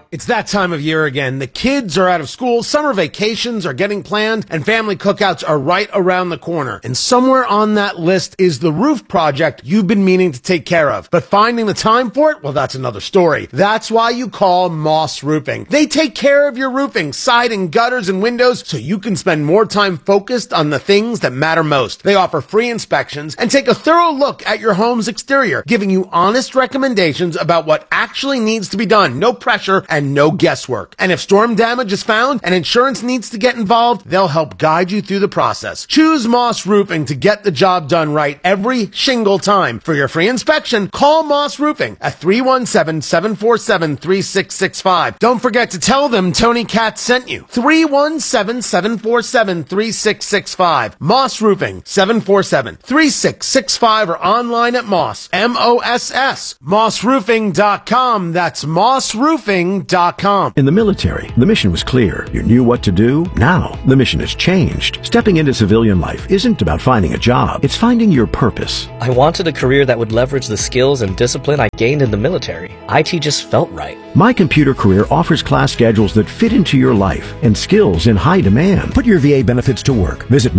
It's that time of year again. The kids are out of school, summer vacations are getting planned, and family cookouts are right around the corner. And somewhere on that list is the roof project you've been meaning to take care of. But finding the time for it, well, that's another story. That's why you call Moss Roofing. They take care of your roofing, siding, gutters, and windows so you can spend more time focused on the things that matter most. They offer free inspections and take a thorough look at your home's exterior, giving you honest recommendations about what actually needs to be done. No pressure and no guesswork. And if storm damage is found and insurance needs to get involved, they'll help guide you through the process. Choose Moss Roofing to get the job done right every shingle time. For your free inspection, call Moss Roofing at 317-747-3665. Don't forget to tell them Tony Katz sent you. 317-747-3665. Moss Roofing, 747-3665, or online at Moss, M-O-S-S, mossroofing.com. That's mossroofing.com. In the military, the mission was clear. You knew what to do. Now, the mission has changed. Stepping into civilian life isn't about finding a job. It's finding your purpose. I wanted a career that would leverage the skills and discipline I gained in the military. IT just felt right. My Computer Career offers class schedules that fit into your life and skills in high demand. Put your VA benefits to work. Visit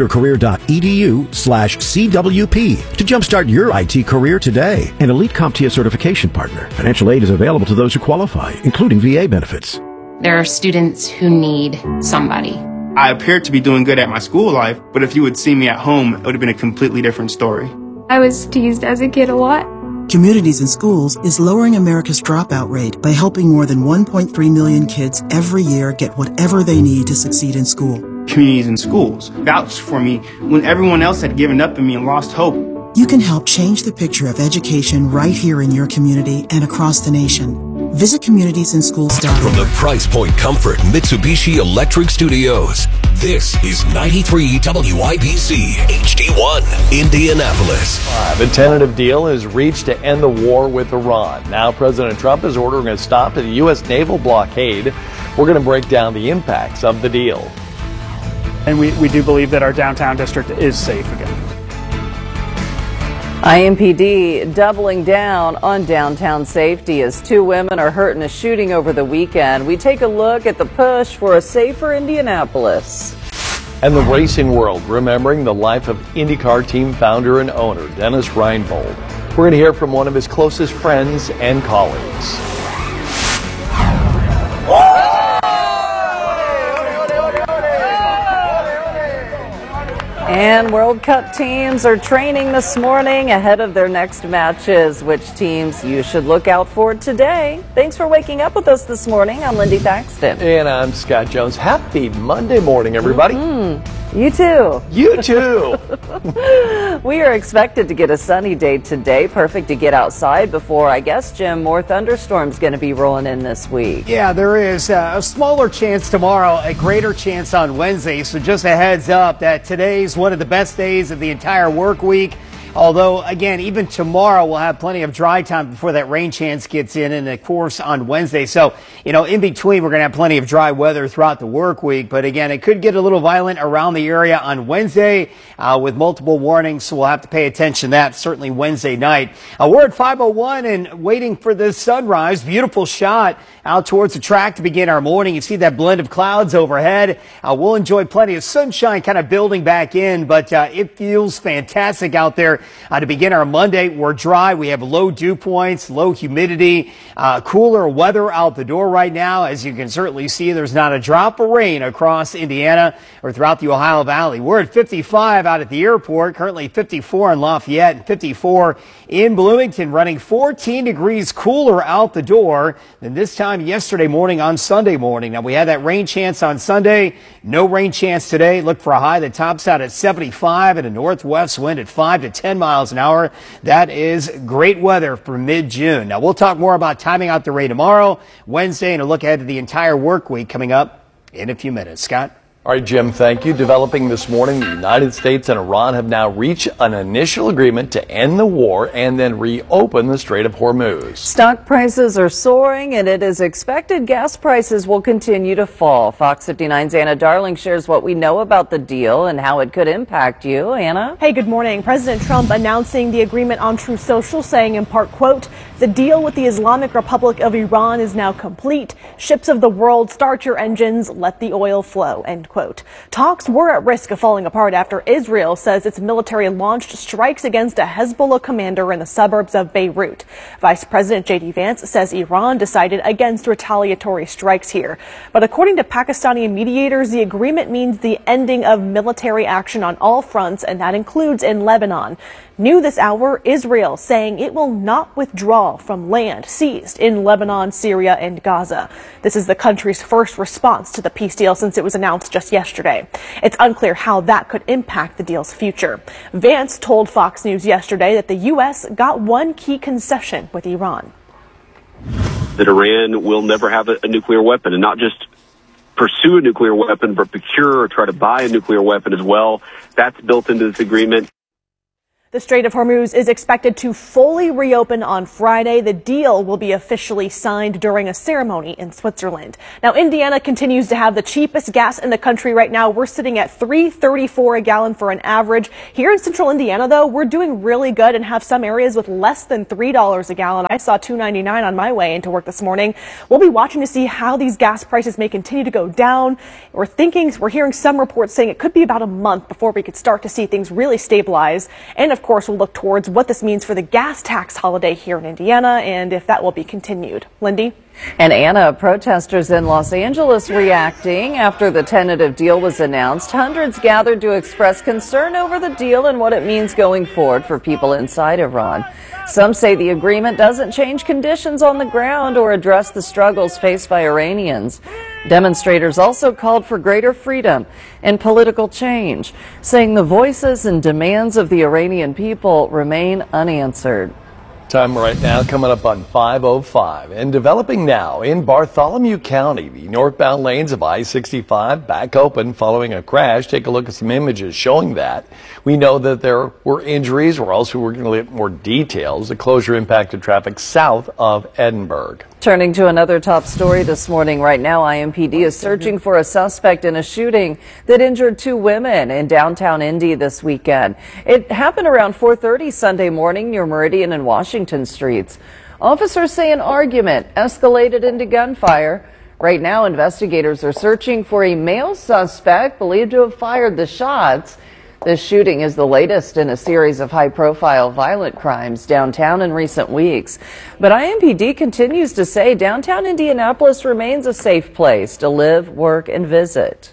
mycomputercareer.edu/CWP to jumpstart your IT career today. An Elite CompTIA certification partner. Financial aid is available to those who qualify, including VA benefits. There are students who need somebody. I appeared to be doing good at my school life, but if you would see me at home, it would have been a completely different story. I was teased as a kid a lot. Communities in Schools is lowering America's dropout rate by helping more than 1.3 million kids every year get whatever they need to succeed in school. Communities in Schools vouched for me when everyone else had given up on me and lost hope. You can help change the picture of education right here in your community and across the nation. Visit communitiesandschools.org. From the Price Point Comfort Mitsubishi Electric Studios, this is 93 WIBC HD1 Indianapolis. The tentative deal is reached to end the war with Iran. Now President Trump is ordering a stop to the U.S. naval blockade. We're going to break down the impacts of the deal. And we do believe that our downtown district is safe again. IMPD doubling down on downtown safety as two women are hurt in a shooting over the weekend. We take a look at the push for a safer Indianapolis. And the racing world, remembering the life of IndyCar team founder and owner Dennis Reinbold. We're going to hear from one of his closest friends and colleagues. And World Cup teams are training this morning ahead of their next matches. Which teams you should look out for today? Thanks for waking up with us this morning. I'm Lindy Thaxton. And I'm Scott Jones. Happy Monday morning, everybody. You too. You too. We are expected to get a sunny day today. Perfect to get outside before, I guess, Jim, more thunderstorms going to be rolling in this week. Yeah, there is a smaller chance tomorrow, a greater chance on Wednesday. So just a heads up that today's one of the best days of the entire work week. Although, again, even tomorrow we'll have plenty of dry time before that rain chance gets in, and of course on Wednesday. So, in between we're going to have plenty of dry weather throughout the work week. But again, it could get a little violent around the area on Wednesday with multiple warnings. So we'll have to pay attention to that certainly Wednesday night. We're at 5:01 and waiting for the sunrise. Beautiful shot out towards the track to begin our morning. You see that blend of clouds overhead. We'll enjoy plenty of sunshine kind of building back in, but it feels fantastic out there. To begin our Monday, we're dry. We have low dew points, low humidity, cooler weather out the door right now. As you can certainly see, there's not a drop of rain across Indiana or throughout the Ohio Valley. We're at 55 out at the airport, currently 54 in Lafayette and 54 in Bloomington, running 14 degrees cooler out the door than this time yesterday morning on Sunday morning. Now, we had that rain chance on Sunday. No rain chance today. Look for a high that tops out at 75 and a northwest wind at 5 to 10 miles an hour. That is great weather for mid-June. Now, we'll talk more about timing out the rain tomorrow, Wednesday, and a look ahead to the entire work week coming up in a few minutes. Scott? All right, Jim, thank you. Developing this morning, the United States and Iran have now reached an initial agreement to end the war and then reopen the Strait of Hormuz. Stock prices are soaring, and it is expected gas prices will continue to fall. Fox 59's Anna Darling shares what we know about the deal and how it could impact you. Anna? Hey, good morning. President Trump announcing the agreement on Truth Social, saying in part, quote, "The deal with the Islamic Republic of Iran is now complete. Ships of the world, start your engines, let the oil flow," end quote. Talks were at risk of falling apart after Israel says its military launched strikes against a Hezbollah commander in the suburbs of Beirut. Vice President J.D. Vance says Iran decided against retaliatory strikes here. But according to Pakistani mediators, the agreement means the ending of military action on all fronts, and that includes in Lebanon. New this hour, Israel saying it will not withdraw from land seized in Lebanon, Syria, and Gaza. This is the country's first response to the peace deal since it was announced just yesterday. It's unclear how that could impact the deal's future. Vance told Fox News yesterday that the U.S. got one key concession with Iran. That Iran will never have a nuclear weapon, and not just pursue a nuclear weapon, but procure or try to buy a nuclear weapon as well. That's built into this agreement. The Strait of Hormuz is expected to fully reopen on Friday. The deal will be officially signed during a ceremony in Switzerland. Now, Indiana continues to have the cheapest gas in the country right now. We're sitting at $3.34 a gallon for an average. Here in central Indiana, though, we're doing really good and have some areas with less than $3 a gallon. I saw $2.99 on my way into work this morning. We'll be watching to see how these gas prices may continue to go down. We're hearing some reports saying it could be about a month before we could start to see things really stabilize. And of course, we'll look towards what this means for the gas tax holiday here in Indiana and if that will be continued. Lindy? And Anna, protesters in Los Angeles reacting after the tentative deal was announced. Hundreds gathered to express concern over the deal and what it means going forward for people inside Iran. Some say the agreement doesn't change conditions on the ground or address the struggles faced by Iranians. Demonstrators also called for greater freedom and political change, saying the voices and demands of the Iranian people remain unanswered. Time right now coming up on 5:05 and developing now in Bartholomew County. The northbound lanes of I-65 back open following a crash. Take a look at some images showing that. We know that there were injuries. We're also going to get more details. The closure impacted traffic south of Edinburgh. Turning to another top story this morning. Right now, IMPD is searching for a suspect in a shooting that injured two women in downtown Indy this weekend. It happened around 4:30 Sunday morning near Meridian and Washington streets. Officers say an argument escalated into gunfire. Right now, investigators are searching for a male suspect believed to have fired the shots. This shooting is the latest in a series of high-profile violent crimes downtown in recent weeks. But IMPD continues to say downtown Indianapolis remains a safe place to live, work, and visit.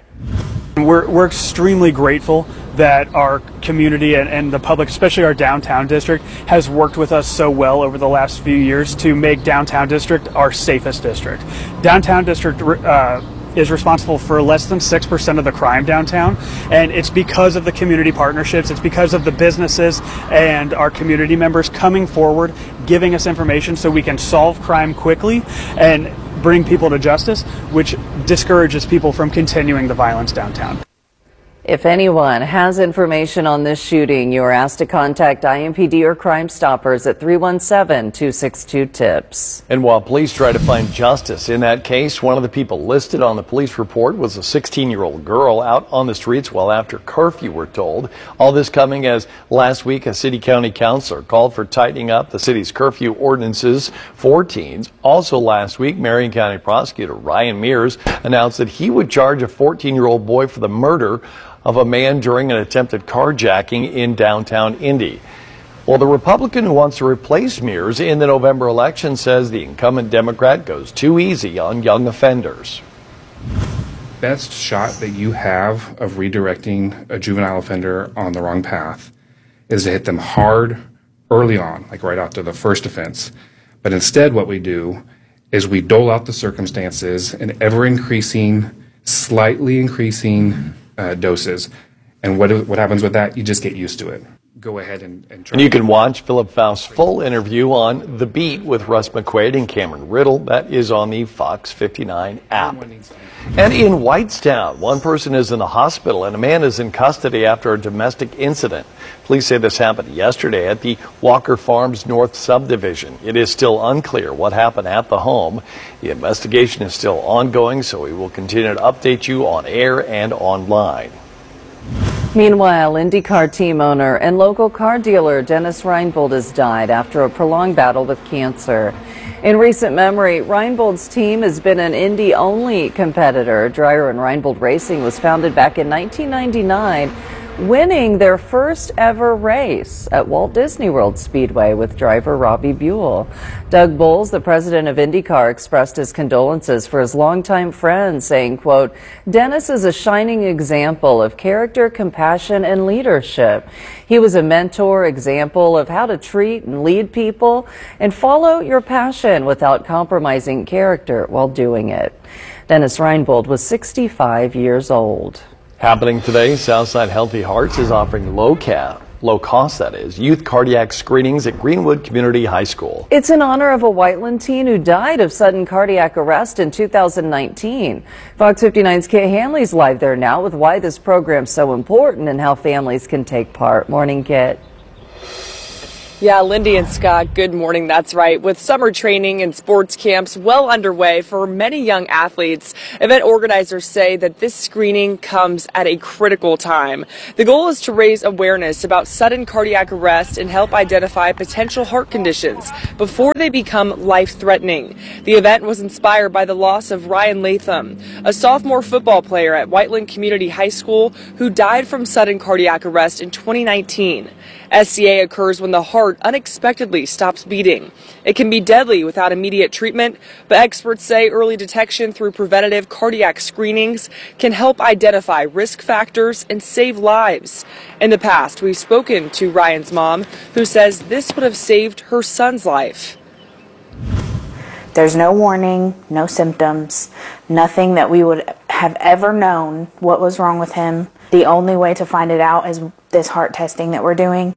We're extremely grateful that our community and the public, especially our downtown district, has worked with us so well over the last few years to make downtown district our safest district. Downtown district is responsible for less than 6% of the crime downtown, and it's because of the community partnerships, it's because of the businesses and our community members coming forward, giving us information so we can solve crime quickly and bring people to justice, which discourages people from continuing the violence downtown. If anyone has information on this shooting, you are asked to contact IMPD or Crime Stoppers at 317-262-TIPS. And while police try to find justice in that case, one of the people listed on the police report was a 16-year-old girl out on the streets well after curfew, we're told. All this coming as last week a city-county councilor called for tightening up the city's curfew ordinances for teens. Also last week, Marion County prosecutor Ryan Mears announced that he would charge a 14-year-old boy for the murder of a man during an attempted carjacking in downtown Indy. Well, the Republican who wants to replace Mears in the November election says the incumbent Democrat goes too easy on young offenders. Best shot that you have of redirecting a juvenile offender on the wrong path is to hit them hard early on, like right after the first offense. But instead what we do is we dole out the circumstances in ever-increasing, slightly increasing doses. And what happens with that? You just get used to it. go ahead and try. And you can watch Philip Faust's full interview on The Beat with Russ McQuaid and Cameron Riddle. That is on the Fox 59 app. And in Whitestown, one person is in the hospital and a man is in custody after a domestic incident. Police say this happened yesterday at the Walker Farms North subdivision. It is still unclear what happened at the home. The investigation is still ongoing, so we will continue to update you on air and online. Meanwhile, IndyCar team owner and local car dealer Dennis Reinbold has died after a prolonged battle with cancer. In recent memory, Reinbold's team has been an Indy-only competitor. Dreyer and Reinbold Racing was founded back in 1999, winning their first ever race at Walt Disney World Speedway with driver Robbie Buell. Doug Bowles, the president of IndyCar, expressed his condolences for his longtime friend, saying, quote, "Dennis is a shining example of character, compassion, and leadership. He was a mentor, example of how to treat and lead people and follow your passion without compromising character while doing it." Dennis Reinbold was 65 years old. Happening today, Southside Healthy Hearts is offering low cost, youth cardiac screenings at Greenwood Community High School. It's in honor of a Whiteland teen who died of sudden cardiac arrest in 2019. Fox 59's Kit Hanley's live there now with why this program's so important and how families can take part. Morning, Kit. Yeah, Lindy and Scott, good morning. That's right. With summer training and sports camps well underway for many young athletes, event organizers say that this screening comes at a critical time. The goal is to raise awareness about sudden cardiac arrest and help identify potential heart conditions before they become life-threatening. The event was inspired by the loss of Ryan Latham, a sophomore football player at Whiteland Community High School who died from sudden cardiac arrest in 2019. SCA occurs when the heart unexpectedly stops beating. It can be deadly without immediate treatment, but experts say early detection through preventative cardiac screenings can help identify risk factors and save lives. In the past, we've spoken to Ryan's mom, who says this would have saved her son's life. There's no warning, no symptoms, nothing that we would have ever known what was wrong with him. The only way to find it out is this heart testing that we're doing.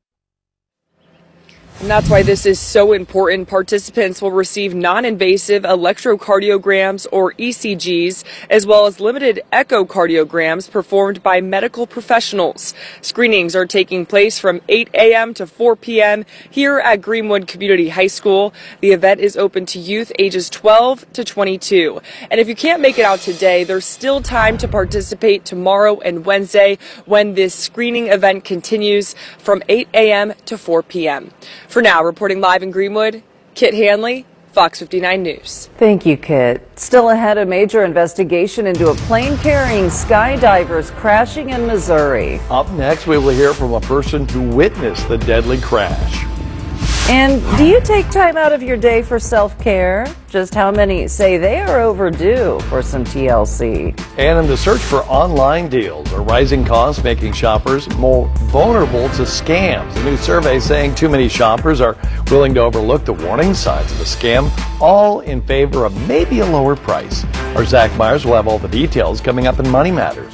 And that's why this is so important. Participants will receive non-invasive electrocardiograms, or ECGs, as well as limited echocardiograms performed by medical professionals. Screenings are taking place from 8 a.m. to 4 p.m. here at Greenwood Community High School. The event is open to youth ages 12 to 22. And if you can't make it out today, there's still time to participate tomorrow and Wednesday when this screening event continues from 8 a.m. to 4 p.m. For now, reporting live in Greenwood, Kit Hanley, Fox 59 News. Thank you, Kit. Still ahead, a major investigation into a plane carrying skydivers crashing in Missouri. Up next, we will hear from a person who witnessed the deadly crash. And do you take time out of your day for self-care? Just how many say they are overdue for some TLC? And in the search for online deals, are rising costs making shoppers more vulnerable to scams? A new survey saying too many shoppers are willing to overlook the warning signs of a scam, all in favor of maybe a lower price. Our Zach Myers will have all the details coming up in Money Matters.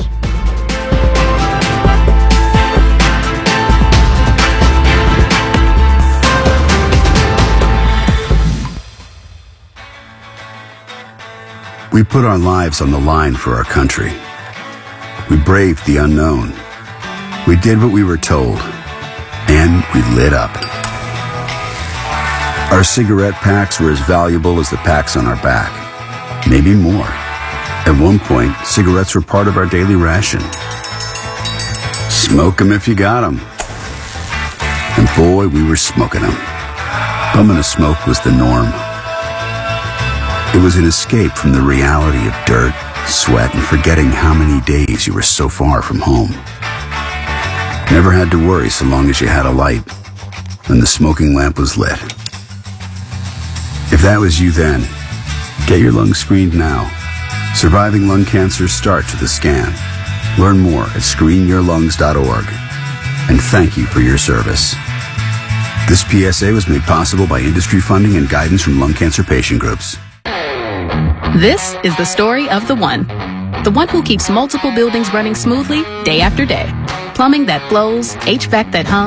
We put our lives on the line for our country. We braved the unknown. We did what we were told. And we lit up. Our cigarette packs were as valuable as the packs on our back. Maybe more. At one point, cigarettes were part of our daily ration. Smoke them if you got them. And boy, we were smoking them. Bumming a smoke was the norm. It was an escape from the reality of dirt, sweat, and forgetting how many days you were so far from home. Never had to worry so long as you had a light, and the smoking lamp was lit. If that was you then, get your lungs screened now. Surviving lung cancer starts with a scan. Learn more at screenyourlungs.org. And thank you for your service. This PSA was made possible by industry funding and guidance from lung cancer patient groups. This is the story of the one who keeps multiple buildings running smoothly day after day. Plumbing that flows, HVAC that hums,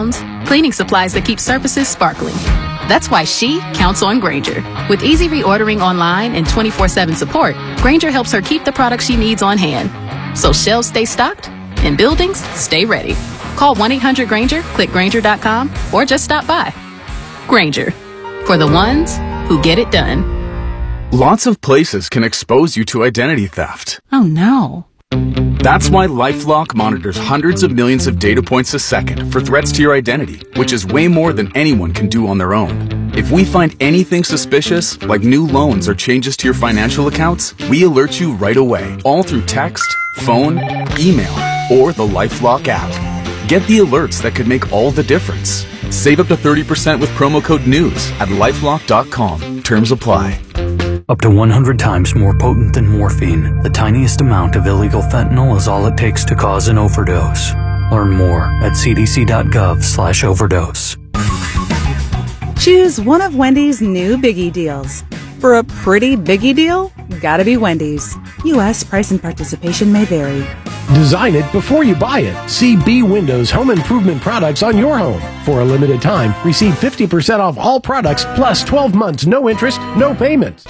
Cleaning supplies that keep surfaces sparkling. That's why she counts on Grainger. With easy reordering online and 24/7 support, Grainger helps her keep the products she needs on hand. So shelves stay stocked and buildings stay ready. Call 1-800-GRAINGER, click Grainger.com, or just stop by. Grainger, for the ones who get it done. Lots of places can expose you to identity theft. Oh no. That's why LifeLock monitors hundreds of millions of data points a second for threats to your identity, which is way more than anyone can do on their own. If we find anything suspicious, like new loans or changes to your financial accounts, we alert you right away, all through text, phone, email, or the LifeLock app. Get the alerts that could make all the difference. Save up to 30% with promo code NEWS at LifeLock.com. Terms apply. Up to 100 times more potent than morphine, the tiniest amount of illegal fentanyl is all it takes to cause an overdose. Learn more at cdc.gov/overdose. Choose one of Wendy's new Biggie deals. For a pretty Biggie deal, gotta be Wendy's. U.S. price and participation may vary. Design it before you buy it. See B Windows home improvement products on your home. For a limited time, receive 50% off all products plus 12 months, no interest, no payments.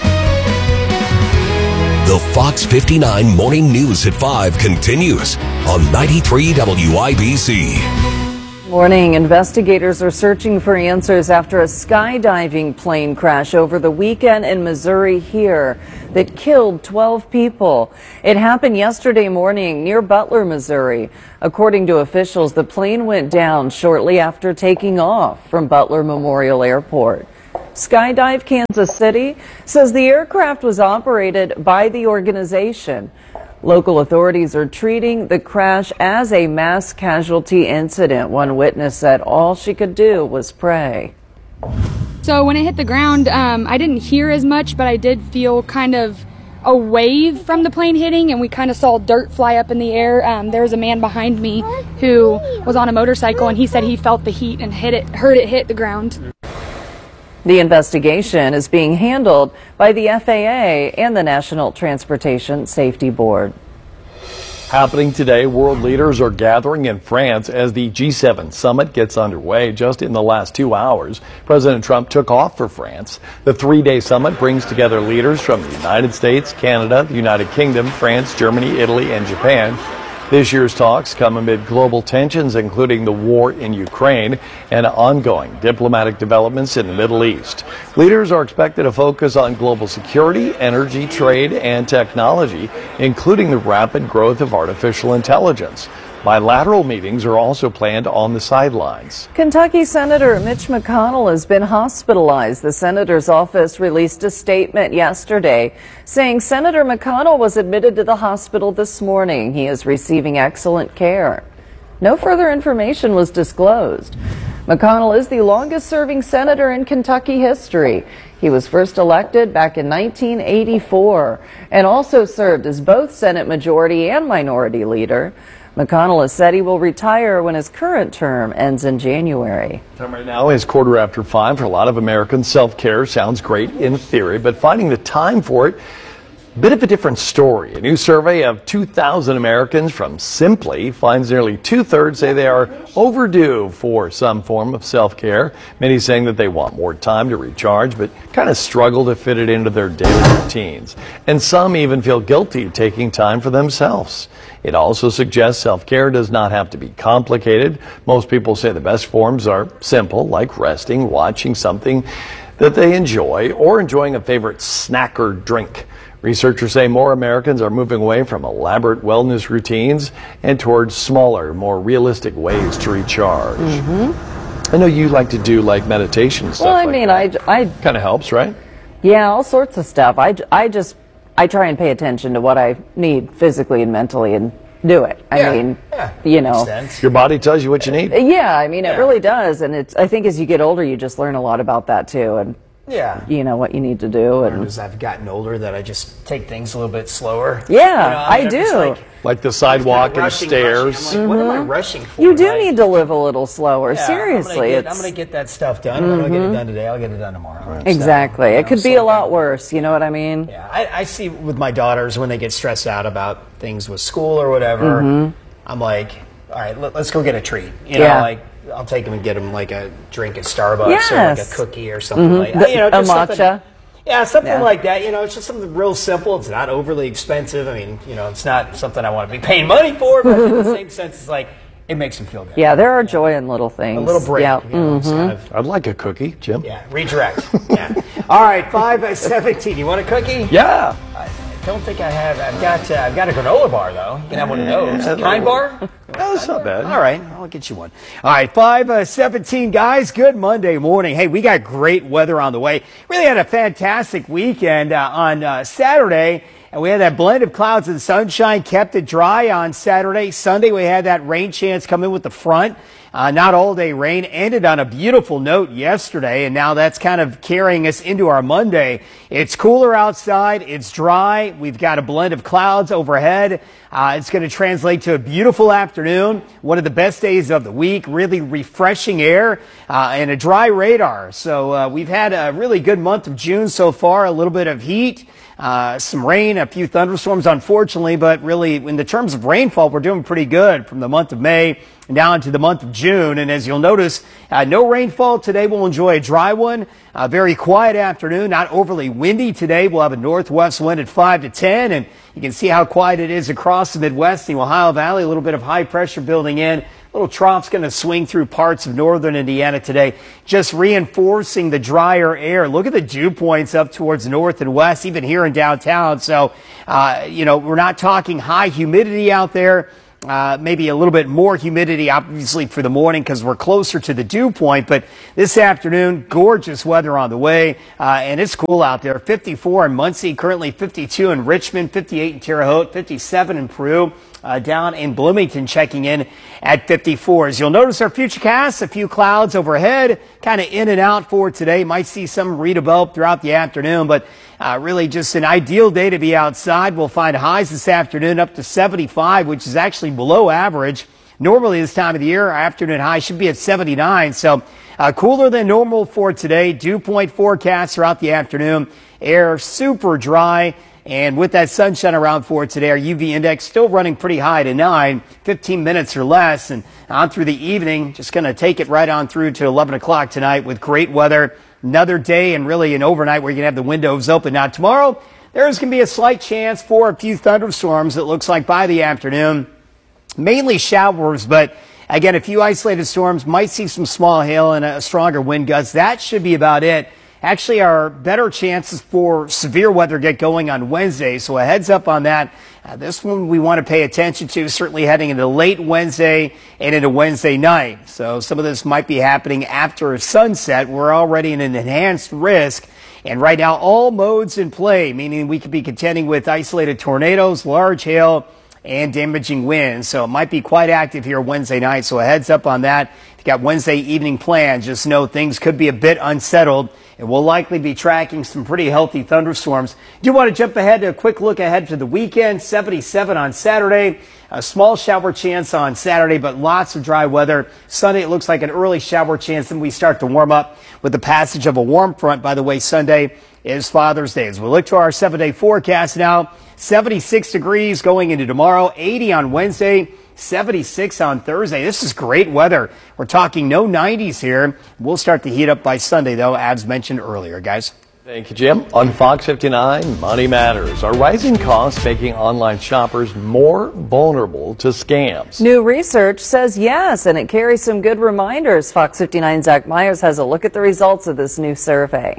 The Fox 59 Morning News at 5 continues on 93 WIBC. Morning. Investigators are searching for answers after a skydiving plane crash over the weekend in Missouri here that killed 12 people. It happened yesterday morning near Butler, Missouri. According to officials, the plane went down shortly after taking off from Butler Memorial Airport. Skydive Kansas City says the aircraft was operated by the organization. Local authorities are treating the crash as a mass casualty incident. One witness said all she could do was pray. So when it hit the ground, I didn't hear as much, but I did feel kind of a wave from the plane hitting, and we kind of saw dirt fly up in the air. There was a man behind me who was on a motorcycle, and he said he felt the heat and heard it hit the ground. The investigation is being handled by the FAA and the National Transportation Safety Board. Happening today, world leaders are gathering in France as the G7 summit gets underway. Just in the last 2 hours, President Trump took off for France. The three-day summit brings together leaders from the United States, Canada, the United Kingdom, France, Germany, Italy, and Japan. This year's talks come amid global tensions, including the war in Ukraine and ongoing diplomatic developments in the Middle East. Leaders are expected to focus on global security, energy, trade, and technology, including the rapid growth of artificial intelligence. Bilateral meetings are also planned on the sidelines. Kentucky Senator Mitch McConnell has been hospitalized. The senator's office released a statement yesterday saying Senator McConnell was admitted to the hospital this morning. He is receiving excellent care. No further information was disclosed. McConnell is the longest-serving senator in Kentucky history. He was first elected back in 1984 and also served as both Senate Majority and Minority Leader. McConnell has said he will retire when his current term ends in January. Time right now is 5:15. For a lot of Americans, self-care sounds great in theory, but finding the time for it, a bit of a different story. A new survey of 2,000 Americans from Simply finds nearly two-thirds say they are overdue for some form of self-care. Many saying that they want more time to recharge, but kind of struggle to fit it into their daily routines. And some even feel guilty taking time for themselves. It also suggests self-care does not have to be complicated. Most people say the best forms are simple, like resting, watching something that they enjoy, or enjoying a favorite snack or drink. Researchers say more Americans are moving away from elaborate wellness routines and towards smaller, more realistic ways to recharge. I know you like to do like meditation and stuff. Well, I mean, I kind of helps, right? Yeah, all sorts of stuff. I try and pay attention to what I need physically and mentally and do it. I mean, you know. Your body tells you what you need. Yeah, I mean, it really does. And I think as you get older, you just learn a lot about that too. And you know what you need to do. And as I've gotten older, that I just take things a little bit slower. Yeah, I do. Like the sidewalk and stairs. Like, what am I rushing for? You do need to live a little slower. Seriously. I'm going to get that stuff done. If I don't get it done today, I'll get it done tomorrow. Exactly. It could be a lot worse. You know what I mean? Yeah. I see with my daughters when they get stressed out about things with school or whatever, I'm like, all right, let's go get a treat. You know, like I'll take them and get them like a drink at Starbucks Yes. or like a cookie or something like that. A just something- matcha. Yeah, something like that. It's just something real simple. It's not overly expensive. I mean, it's not something I want to be paying money for, but in the same sense, it's like it makes them feel good. Yeah, there are joy in little things. A little break. Yeah. It's kind of, I'd like a cookie, Jim. yeah, redirect. Yeah. All right, 5:17. You want a cookie? Yeah. I don't think I have. I've got a granola bar though. You can have one of those. Kind bar? No, it's not bad. All right, I'll get you one. All right, 5:17, guys. Good Monday morning. Hey, we got great weather on the way. Really had a fantastic weekend on Saturday. And we had that blend of clouds and sunshine, kept it dry on Saturday. Sunday, we had that rain chance come in with the front. Not all day rain. Ended on a beautiful note yesterday, and now that's kind of carrying us into our Monday. It's cooler outside. It's dry. We've got a blend of clouds overhead. It's going to translate to a beautiful afternoon. One of the best days of the week. Really refreshing air and a dry radar. So we've had a really good month of June so far. A little bit of heat. Some rain, a few thunderstorms, unfortunately, but really in the terms of rainfall, we're doing pretty good from the month of May down to the month of June. And as you'll notice, no rainfall today. We'll enjoy a dry one. A very quiet afternoon, not overly windy today. We'll have a northwest wind at 5 to 10, and you can see how quiet it is across the Midwest, the Ohio Valley. A little bit of high pressure building in. Little trough's going to swing through parts of northern Indiana today, just reinforcing the drier air. Look at the dew points up towards north and west, even here in downtown. So, we're not talking high humidity out there. Maybe a little bit more humidity, obviously, for the morning because we're closer to the dew point. But this afternoon, gorgeous weather on the way, and it's cool out there. 54 in Muncie, currently 52 in Richmond, 58 in Terre Haute, 57 in Peru. Down in Bloomington, checking in at 54. As you'll notice our futurecast, a few clouds overhead, kind of in and out for today. Might see some redevelop throughout the afternoon, but really just an ideal day to be outside. We'll find highs this afternoon up to 75, which is actually below average. Normally this time of the year, our afternoon high should be at 79, so cooler than normal for today. Dew point forecast throughout the afternoon. Air super dry. And with that sunshine around for today, our UV index still running pretty high to 9, 15 minutes or less. And on through the evening, just going to take it right on through to 11 o'clock tonight with great weather. Another day and really an overnight where you're going to have the windows open. Now tomorrow, there's going to be a slight chance for a few thunderstorms, it looks like, by the afternoon. Mainly showers, but again, a few isolated storms. Might see some small hail and a stronger wind gusts. That should be about it. Actually, our better chances for severe weather get going on Wednesday, so a heads up on that. This one we want to pay attention to, certainly heading into late Wednesday and into Wednesday night. So some of this might be happening after sunset. We're already in an enhanced risk. And right now, all modes in play, meaning we could be contending with isolated tornadoes, large hail, and damaging winds. So it might be quite active here Wednesday night. So a heads up on that. If you got Wednesday evening plans, just know things could be a bit unsettled. And we'll likely be tracking some pretty healthy thunderstorms. Do want to jump ahead to a quick look ahead to the weekend. 77 on Saturday. A small shower chance on Saturday, but lots of dry weather. Sunday, it looks like an early shower chance. Then we start to warm up with the passage of a warm front. By the way, Sunday is Father's Day. As we look to our 7-day forecast now, 76 degrees going into tomorrow, 80 on Wednesday, 76 on Thursday. This is great weather. We're talking no 90s here. We'll start to heat up by Sunday, though, as mentioned earlier, guys. Thank you, Jim. On Fox 59, Money Matters. Are rising costs making online shoppers more vulnerable to scams? New research says yes, and it carries some good reminders. Fox 59's Zach Myers has a look at the results of this new survey.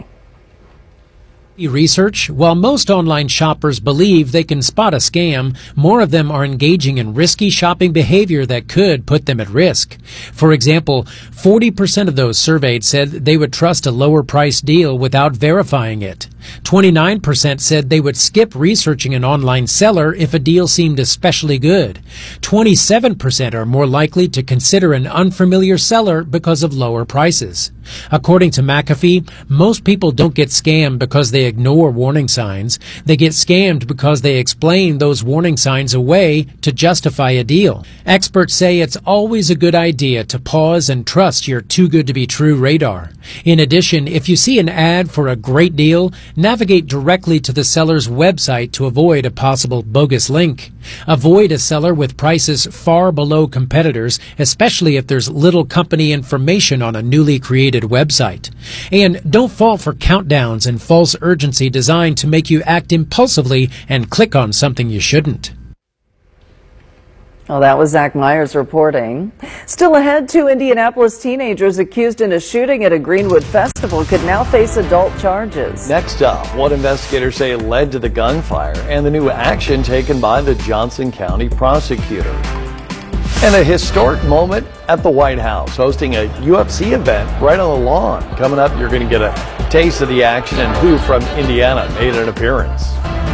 Research, while most online shoppers believe they can spot a scam, more of them are engaging in risky shopping behavior that could put them at risk. For example, 40% of those surveyed said they would trust a lower price deal without verifying it. 29% said they would skip researching an online seller if a deal seemed especially good. 27% are more likely to consider an unfamiliar seller because of lower prices. According to McAfee, most people don't get scammed because they ignore warning signs. They get scammed because they explain those warning signs away to justify a deal. Experts say it's always a good idea to pause and trust your too good to be true radar. In addition, if you see an ad for a great deal, navigate directly to the seller's website to avoid a possible bogus link. Avoid a seller with prices far below competitors, especially if there's little company information on a newly created website. And don't fall for countdowns and false urgency designed to make you act impulsively and click on something you shouldn't. Well, that was Zach Myers reporting. Still ahead, 2 Indianapolis teenagers accused in a shooting at a Greenwood festival could now face adult charges. Next up, what investigators say led to the gunfire and the new action taken by the Johnson County prosecutor. And a historic moment at the White House, hosting a UFC event right on the lawn. Coming up, you're going to get a taste of the action and who from Indiana made an appearance.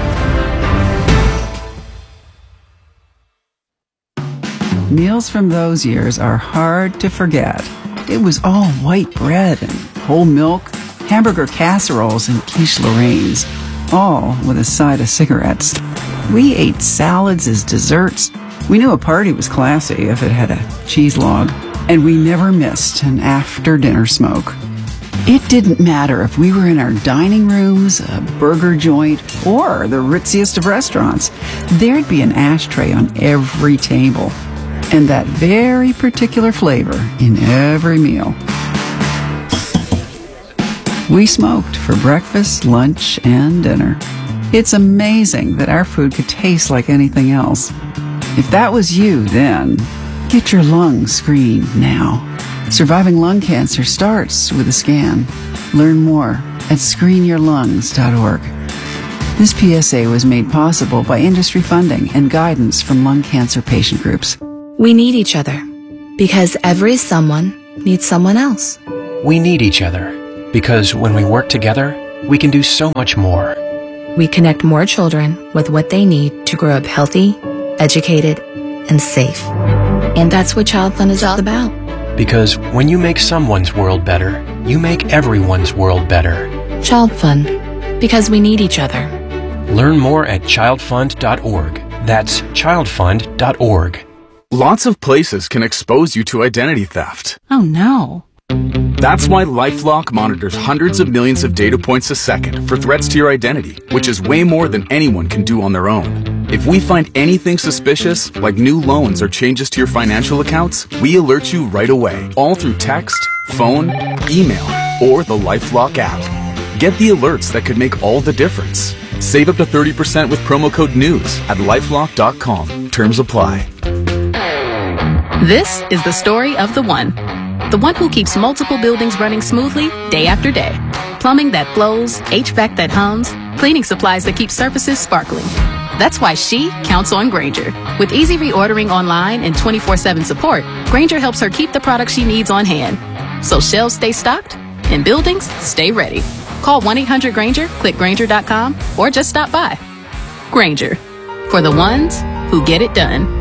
Meals from those years are hard to forget. It was all white bread and whole milk, hamburger casseroles and quiche Lorraine's, all with a side of cigarettes. We ate salads as desserts. We knew a party was classy if it had a cheese log, and we never missed an after-dinner smoke. It didn't matter if we were in our dining rooms, a burger joint, or the ritziest of restaurants. There'd be an ashtray on every table, and that very particular flavor in every meal. We smoked for breakfast, lunch, and dinner. It's amazing that our food could taste like anything else. If that was you then, get your lungs screened now. Surviving lung cancer starts with a scan. Learn more at screenyourlungs.org. This PSA was made possible by industry funding and guidance from lung cancer patient groups. We need each other because every someone needs someone else. We need each other because when we work together, we can do so much more. We connect more children with what they need to grow up healthy, educated, and safe. And that's what Child Fund is all about. Because when you make someone's world better, you make everyone's world better. Child Fund, because we need each other. Learn more at childfund.org. That's childfund.org. Lots of places can expose you to identity theft. Oh no. That's why LifeLock monitors hundreds of millions of data points a second for threats to your identity, which is way more than anyone can do on their own. If we find anything suspicious, like new loans or changes to your financial accounts, we alert you right away, all through text, phone, email, or the LifeLock app. Get the alerts that could make all the difference. Save up to 30% with promo code NEWS at lifelock.com. Terms apply. This is the story of the one who keeps multiple buildings running smoothly day after day. Plumbing that flows, HVAC that hums, cleaning supplies that keep surfaces sparkling. That's why she counts on Grainger. With easy reordering online and 24/7 support, Grainger helps her keep the products she needs on hand. So shelves stay stocked and buildings stay ready. Call 1-800-GRAINGER, click Grainger.com, or just stop by. Grainger, for the ones who get it done.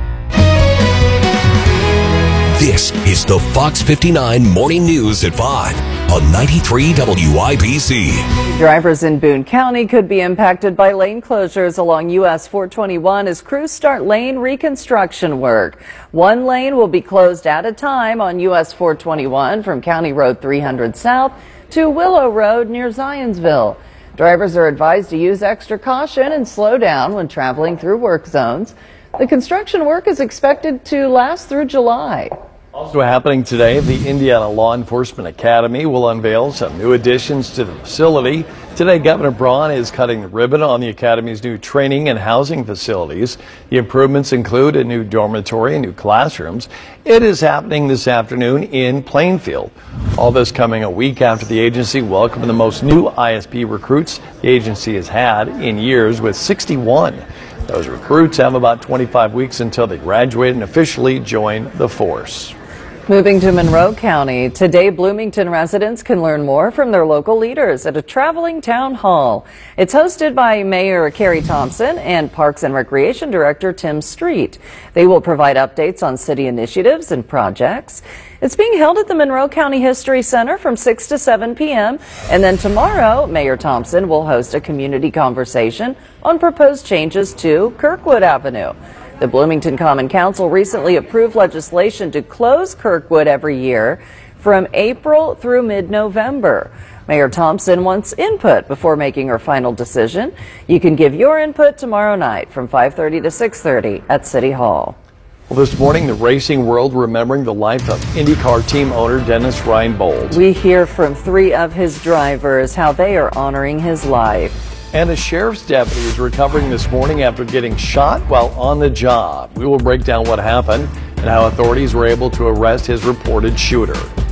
This is the Fox 59 Morning News at 5 on 93 WIBC. Drivers in Boone County could be impacted by lane closures along US 421 as crews start lane reconstruction work. One lane will be closed at a time on US 421 from County Road 300 South to Willow Road near Zionsville. Drivers are advised to use extra caution and slow down when traveling through work zones. The construction work is expected to last through July. Also happening today, the Indiana Law Enforcement Academy will unveil some new additions to the facility. Today, Governor Braun is cutting the ribbon on the Academy's new training and housing facilities. The improvements include a new dormitory and new classrooms. It is happening this afternoon in Plainfield. All this coming a week after the agency welcomed the most new ISP recruits the agency has had in years, with 61. Those recruits have about 25 weeks until they graduate and officially join the force. Moving to Monroe County, today Bloomington residents can learn more from their local leaders at a traveling town hall. It's hosted by Mayor Carrie Thompson and Parks and Recreation Director Tim Street. They will provide updates on city initiatives and projects. It's being held at the Monroe County History Center from 6 to 7 p.m. And then tomorrow, Mayor Thompson will host a community conversation on proposed changes to Kirkwood Avenue. The Bloomington Common Council recently approved legislation to close Kirkwood every year from April through mid-November. Mayor Thompson wants input before making her final decision. You can give your input tomorrow night from 5:30 to 6:30 at City Hall. Well, this morning, the racing world remembering the life of IndyCar team owner Dennis Reinbold. We hear from 3 of his drivers how they are honoring his life. And a sheriff's deputy is recovering this morning after getting shot while on the job. We will break down what happened and how authorities were able to arrest his reported shooter.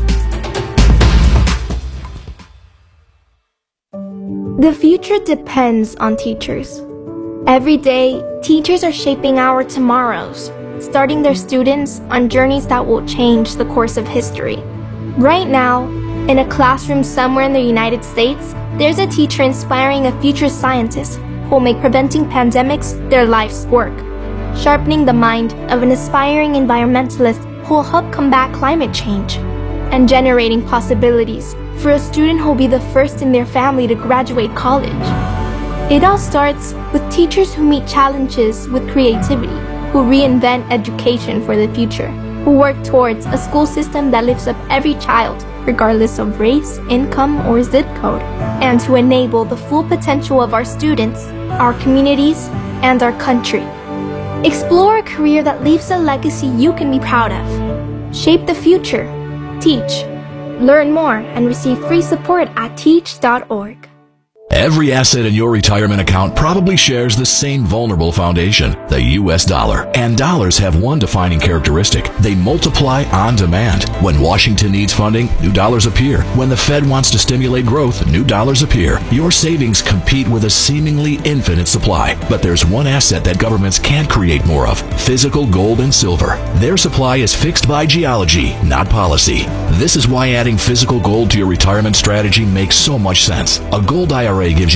The future depends on teachers. Every day, teachers are shaping our tomorrows, starting their students on journeys that will change the course of history. Right now, in a classroom somewhere in the United States, there's a teacher inspiring a future scientist who will make preventing pandemics their life's work, sharpening the mind of an aspiring environmentalist who will help combat climate change, and generating possibilities for a student who will be the first in their family to graduate college. It all starts with teachers who meet challenges with creativity, who reinvent education for the future, who work towards a school system that lifts up every child, regardless of race, income, or zip code, and to enable the full potential of our students, our communities, and our country. Explore a career that leaves a legacy you can be proud of. Shape the future. Teach. Learn more and receive free support at teach.org. Every asset in your retirement account probably shares the same vulnerable foundation, the U.S. dollar. And dollars have one defining characteristic. They multiply on demand. When Washington needs funding, new dollars appear. When the Fed wants to stimulate growth, new dollars appear. Your savings compete with a seemingly infinite supply. But there's one asset that governments can't create more of: physical gold and silver. Their supply is fixed by geology, not policy. This is why adding physical gold to your retirement strategy makes so much sense. A gold IRA gives you